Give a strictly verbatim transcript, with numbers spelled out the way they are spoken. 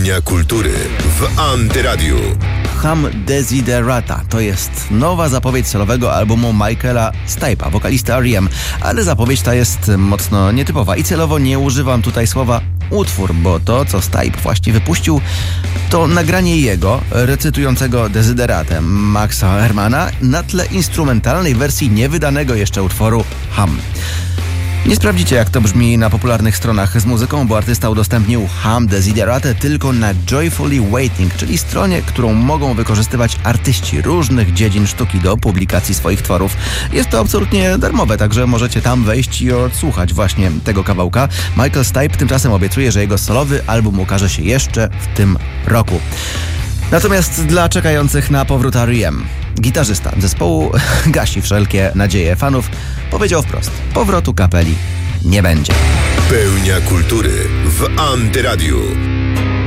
Pełnia kultury w Antyradiu. Hum Desiderata to jest nowa zapowiedź solowego albumu Michaela Stipe'a, wokalisty R E M, ale zapowiedź ta jest mocno nietypowa i celowo nie używam tutaj słowa utwór, bo to, co Stipe właśnie wypuścił, to nagranie jego, recytującego Desideratem Maxa Hermana na tle instrumentalnej wersji niewydanego jeszcze utworu Hum. Nie sprawdzicie, jak to brzmi na popularnych stronach z muzyką, bo artysta udostępnił Hum Desiderate tylko na Joyfully Waiting, czyli stronie, którą mogą wykorzystywać artyści różnych dziedzin sztuki do publikacji swoich tworów. Jest to absolutnie darmowe, także możecie tam wejść i odsłuchać właśnie tego kawałka. Michael Stipe tymczasem obiecuje, że jego solowy album ukaże się jeszcze w tym roku. Natomiast dla czekających na powrót R E M, gitarzysta zespołu gasi wszelkie nadzieje fanów, powiedział wprost: powrotu kapeli nie będzie. Pełnia kultury w Antyradiu.